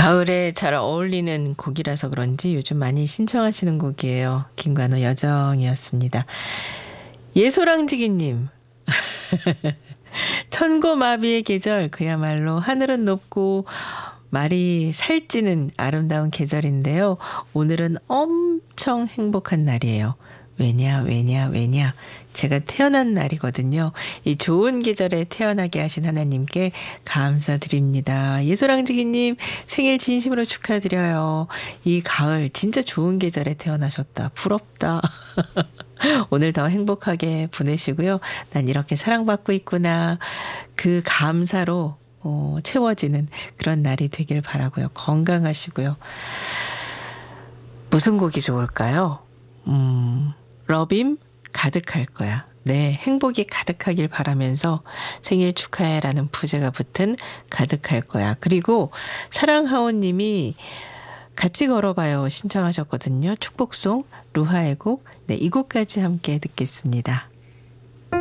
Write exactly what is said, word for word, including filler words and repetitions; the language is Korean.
가을에 잘 어울리는 곡이라서 그런지 요즘 많이 신청하시는 곡이에요. 김관호 여정이었습니다. 예소랑지기님. 천고마비의 계절, 그야말로 하늘은 높고 말이 살찌는 아름다운 계절인데요. 오늘은 엄청 행복한 날이에요. 왜냐 왜냐 왜냐 제가 태어난 날이거든요. 이 좋은 계절에 태어나게 하신 하나님께 감사드립니다. 예소랑지기님 생일 진심으로 축하드려요. 이 가을 진짜 좋은 계절에 태어나셨다. 부럽다. 오늘 더 행복하게 보내시고요. 난 이렇게 사랑받고 있구나. 그 감사로 어, 채워지는 그런 날이 되길 바라고요. 건강하시고요. 무슨 곡이 좋을까요? 음, 러빔 가득할 거야. 네, 행복이 가득하길 바라면서 생일 축하해라는 부제가 붙은 가득할 거야. 그리고 사랑하오님이 같이 걸어봐요 신청하셨거든요. 축복송 루하의 곡. 네, 이 곡까지 함께 듣겠습니다.